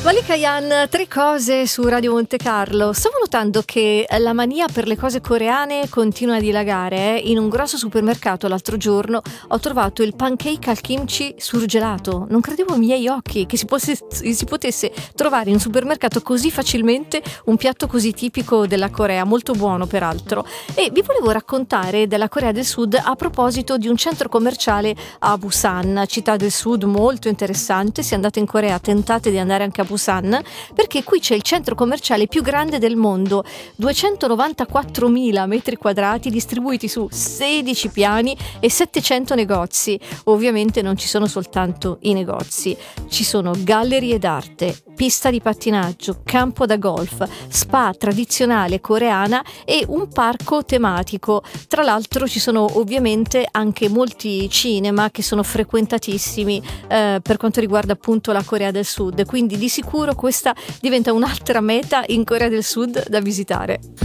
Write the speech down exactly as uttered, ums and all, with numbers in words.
Malika Yan, tre cose su Radio Monte Carlo. Stavo notando che la mania per le cose coreane continua a dilagare. In un grosso supermercato l'altro giorno ho trovato il pancake al kimchi surgelato. Non credevo ai miei occhi che si, posse, si potesse trovare in un supermercato così facilmente un piatto così tipico della Corea, molto buono peraltro. E vi volevo raccontare della Corea del Sud a proposito di un centro commerciale a Busan, città del sud molto interessante. Se andate in Corea tentate di andare anche a Busan, perché qui c'è il centro commerciale più grande del mondo, duecentonovantaquattromila metri quadrati distribuiti su sedici piani e settecento negozi. Ovviamente non ci sono soltanto i negozi, ci sono gallerie d'arte, pista di pattinaggio, campo da golf, spa tradizionale coreana e un parco tematico. Tra l'altro ci sono ovviamente anche molti cinema che sono frequentatissimi eh, per quanto riguarda appunto la Corea del Sud, quindi di sicuro questa diventa un'altra meta in Corea del Sud da visitare.